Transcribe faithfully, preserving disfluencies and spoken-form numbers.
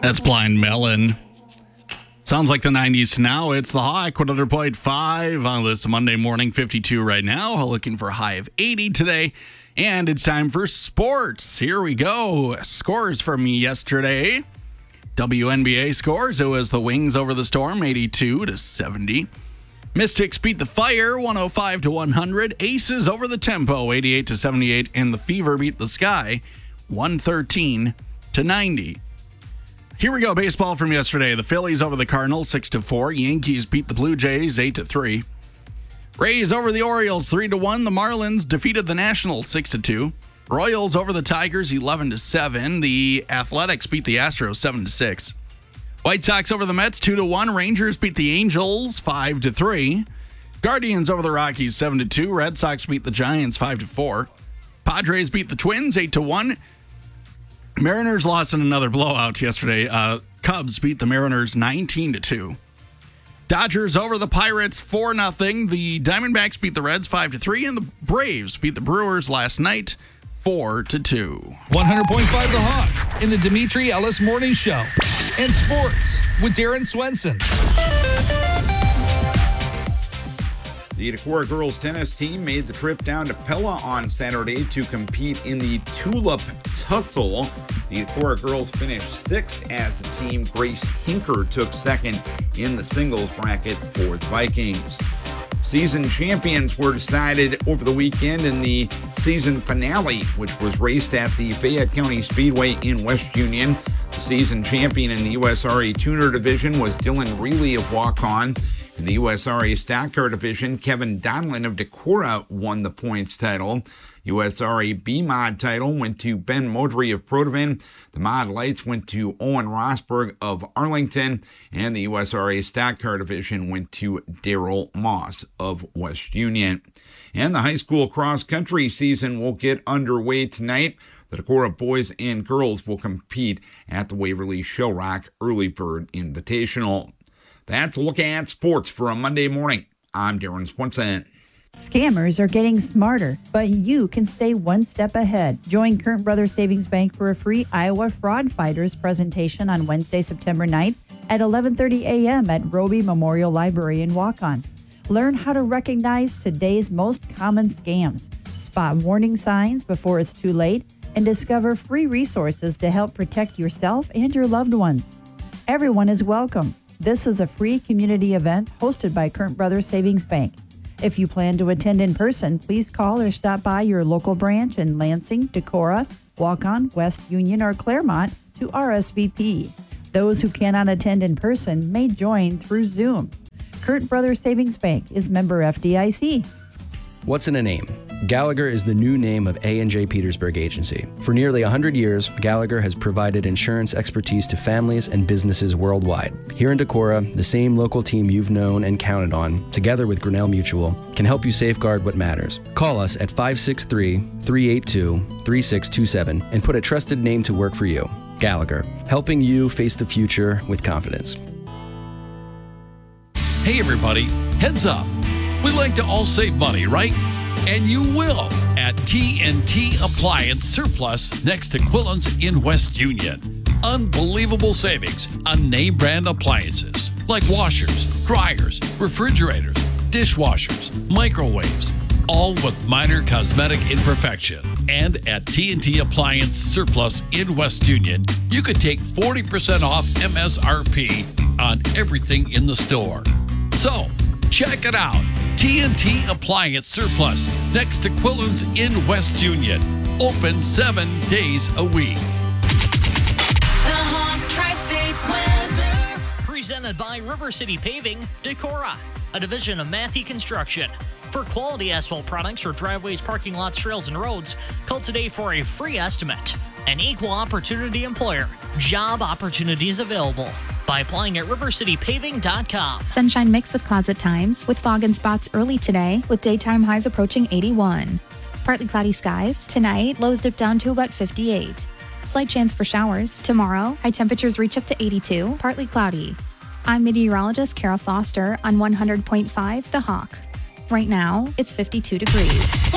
That's Blind Melon. Sounds like the nineties now. It's the Hawk, one hundred point five on this Monday morning, fifty-two right now. Looking for a high of eighty today. And it's time for sports. Here we go. Scores from yesterday. W N B A scores. It was the Wings over the Storm, eighty-two to seventy. Mystics beat the Fire, one oh five to one hundred. Aces over the Tempo, eighty-eight to seventy-eight. And the Fever beat the Sky, one thirteen to ninety. Here we go. Baseball from yesterday. The Phillies over the Cardinals, six to four. Yankees beat the Blue Jays, eight to three. Rays over the Orioles, three to one. The Marlins defeated the Nationals, six to two. Royals over the Tigers, eleven to seven. The Athletics beat the Astros, seven to six. White Sox over the Mets, two to one. Rangers beat the Angels, five to three. Guardians over the Rockies, seven to two. Red Sox beat the Giants, five to four. Padres beat the Twins, eight to one. Mariners lost in another blowout yesterday. Uh, Cubs beat the Mariners nineteen to two. Dodgers over the Pirates four nothing. The Diamondbacks beat the Reds five to three, and the Braves beat the Brewers last night four to two. one hundred point five The Hawk in the Dimitri Ellis Morning Show. And sports with Darren Swenson. The Decorah girls tennis team made the trip down to Pella on Saturday to compete in the Tulip Tussle. The Decorah girls finished sixth as the team. Grace Hinker took second in the singles bracket for the Vikings. Season champions were decided over the weekend in the season finale, which was raced at the Fayette County Speedway in West Union. The season champion in the U S R A Tuner Division was Dylan Reilly of Waukon. In the U S R A Stock Car Division, Kevin Donlin of Decorah won the points title. U S R A B-Mod title went to Ben Modry of Protivin. The Mod Lights went to Owen Rosberg of Arlington. And the U S R A Stock Car Division went to Daryl Moss of West Union. And the high school cross-country season will get underway tonight. The Decorah boys and girls will compete at the Waverly Shellrock Early Bird Invitational. That's a look at sports for a Monday morning. I'm Darren Swenson. Scammers are getting smarter, but you can stay one step ahead. Join Current Brothers Savings Bank for a free Iowa Fraud Fighters presentation on Wednesday, September ninth at eleven thirty a.m. at Roby Memorial Library in Waukon. Learn how to recognize today's most common scams, spot warning signs before it's too late, and discover free resources to help protect yourself and your loved ones. Everyone is welcome. This is a free community event hosted by Current Brothers Savings Bank. If you plan to attend in person, please call or stop by your local branch in Lansing, Decorah, Waukon, West Union, or Claremont to R S V P. Those who cannot attend in person may join through Zoom. Current Brothers Savings Bank is member F D I C. What's in a name? Gallagher is the new name of A and J Petersburg Agency. For nearly one hundred years, Gallagher has provided insurance expertise to families and businesses worldwide. Here in Decorah, the same local team you've known and counted on, together with Grinnell Mutual, can help you safeguard what matters. Call us at five six three, three eight two, three six two seven and put a trusted name to work for you. Gallagher, helping you face the future with confidence. Hey everybody, heads up. We'd like to all save money, right? And you will at T N T Appliance Surplus next to Quillen's in West Union. Unbelievable savings on name brand appliances like washers, dryers, refrigerators, dishwashers, microwaves, all with minor cosmetic imperfection. And at T N T Appliance Surplus in West Union, you could take forty percent off M S R P on everything in the store. So, check it out. T N T Appliance Surplus next to Quillen's in West Union. Open seven days a week. The Hawk Tri-State Weather. Presented by River City Paving, Decorah, a division of Matthew Construction. For quality asphalt products for driveways, parking lots, trails, and roads, call today for a free estimate. An equal opportunity employer. Job opportunities available by applying at river city paving dot com. Sunshine mixed with clouds at times, with fog and spots early today, with daytime highs approaching eighty-one. Partly cloudy skies. Tonight, lows dip down to about fifty-eight. Slight chance for showers. Tomorrow, high temperatures reach up to eighty-two, partly cloudy. I'm meteorologist Kara Foster on one hundred point five The Hawk. Right now, it's fifty-two degrees.